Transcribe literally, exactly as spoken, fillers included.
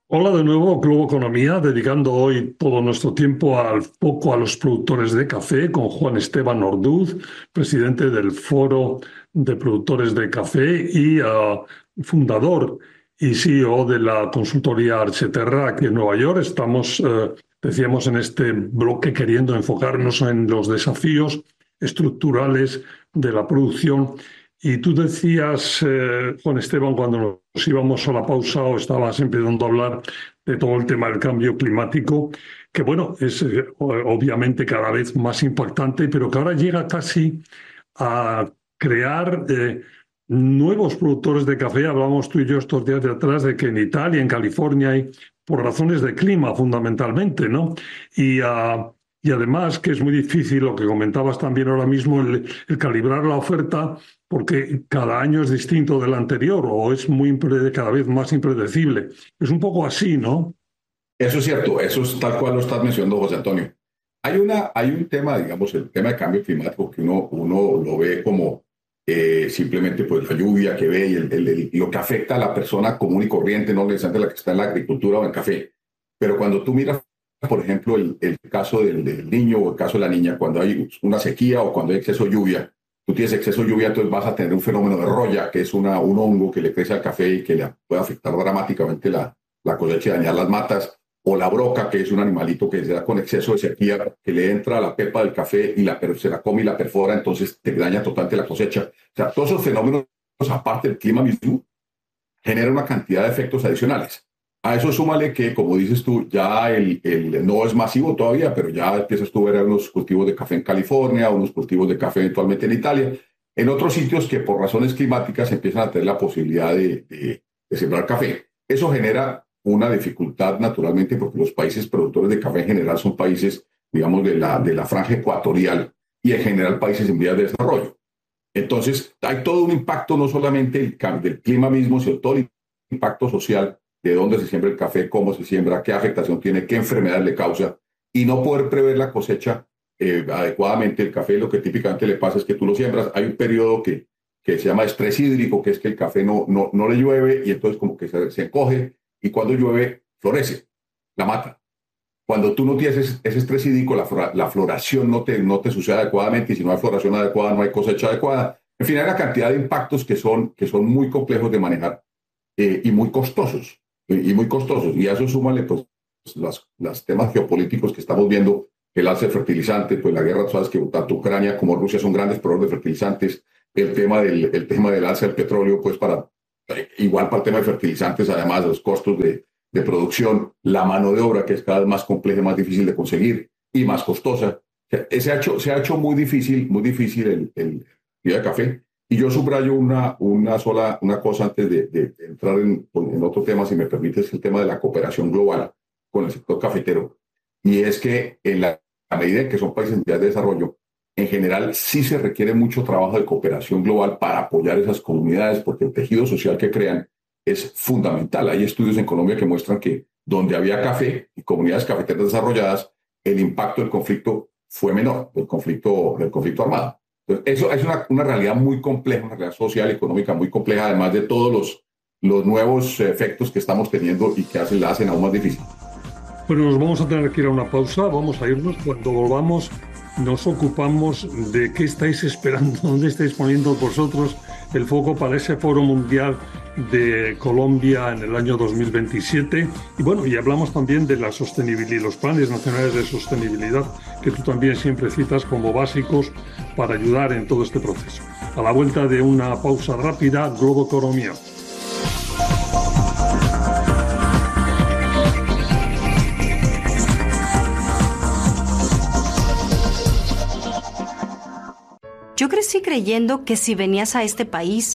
Hola de nuevo, Globo Economía, dedicando hoy todo nuestro tiempo al foco a los productores de café con Juan Esteban Orduz, presidente del Foro de Productores de Café y ah, fundador y C E O de la consultoría Archeterra aquí en Nueva York. Estamos, eh, decíamos, en este bloque queriendo enfocarnos en los desafíos estructurales de la producción. Y tú decías, eh, Juan Esteban, cuando nos íbamos a la pausa o estabas empezando a hablar de todo el tema del cambio climático, que bueno, es eh, obviamente cada vez más impactante, pero que ahora llega casi a crear eh, nuevos productores de café. Hablábamos tú y yo estos días de atrás de que en Italia, en California, hay por razones de clima fundamentalmente, ¿no? Y, ah, y además que es muy difícil, lo que comentabas también ahora mismo, el, el calibrar la oferta porque cada año es distinto del anterior o es muy impre- cada vez más impredecible. Es un poco así, ¿no? Eso es cierto, eso es tal cual lo estás mencionando, José Antonio. Hay, una, hay un tema, digamos, el tema de cambio climático que uno, uno lo ve como eh, simplemente pues, la lluvia que ve y el, el- el- lo que afecta a la persona común y corriente, no necesariamente la que está en la agricultura o en el café. Pero cuando tú miras, por ejemplo, el, el caso del, del niño o el caso de la niña, cuando hay una sequía o cuando hay exceso de lluvia, tú tienes exceso de lluvia, entonces vas a tener un fenómeno de roya, que es una, un hongo que le crece al café y que le puede afectar dramáticamente la, la cosecha y dañar las matas o la broca, que es un animalito que se da con exceso de sequía, que le entra a la pepa del café y la, se la come y la perfora, entonces te daña totalmente la cosecha. O sea, todos esos fenómenos, aparte del clima mismo, generan una cantidad de efectos adicionales. A eso súmale que, como dices tú, ya el, el, no es masivo todavía, pero ya empiezas tú a ver unos cultivos de café en California, unos cultivos de café eventualmente en Italia, en otros sitios que por razones climáticas empiezan a tener la posibilidad de, de, de sembrar café. Eso genera una dificultad naturalmente porque los países productores de café en general son países, digamos, de la, de la franja ecuatorial y en general países en vías de desarrollo. Entonces, hay todo un impacto, no solamente el, del clima mismo, sino todo el impacto social de dónde se siembra el café, cómo se siembra, qué afectación tiene, qué enfermedades le causa, y no poder prever la cosecha eh, adecuadamente. El café lo que típicamente le pasa es que tú lo siembras, hay un periodo que, que se llama estrés hídrico, que es que el café no, no, no le llueve y entonces como que se, se encoge y cuando llueve florece, la mata. Cuando tú no tienes ese, ese estrés hídrico, la, la floración no te, no te sucede adecuadamente y si no hay floración adecuada, no hay cosecha adecuada. En fin, hay una cantidad de impactos que son, que son muy complejos de manejar eh, y muy costosos. Y, y muy costosos. Y a eso súmale pues, los las temas geopolíticos que estamos viendo, el alza de fertilizantes, pues la guerra, tú sabes que tanto Ucrania como Rusia son grandes proveedores de fertilizantes, el tema del, el tema del alza del petróleo, pues para, igual para el tema de fertilizantes, además de los costos de, de producción, la mano de obra que es cada vez más compleja, más difícil de conseguir y más costosa. Se ha hecho, se ha hecho muy difícil, muy difícil el, el día de café. Y yo subrayo una, una sola una cosa antes de, de, de entrar en, en, otro tema, si me permites, el tema de la cooperación global con el sector cafetero. Y es que en la, a medida en que son países en vías de desarrollo, en general sí se requiere mucho trabajo de cooperación global para apoyar esas comunidades, porque el tejido social que crean es fundamental. Hay estudios en Colombia que muestran que donde había café y comunidades cafeteras desarrolladas, el impacto del conflicto fue menor, del conflicto, del conflicto armado. Entonces, eso es una, una realidad muy compleja, una realidad social y económica muy compleja, además de todos los, los nuevos efectos que estamos teniendo y que hacen, la hacen aún más difícil. Bueno, nos vamos a tener que ir a una pausa, vamos a irnos. Cuando volvamos, nos ocupamos de qué estáis esperando, dónde estáis poniendo vosotros el foco para ese Foro Mundial de Colombia en el año dos mil veintisiete. Y bueno, y hablamos también de la sostenibilidad, los planes nacionales de sostenibilidad, que tú también siempre citas como básicos para ayudar en todo este proceso. A la vuelta de una pausa rápida, Globo Economía. Yo crecí creyendo que si venías a este país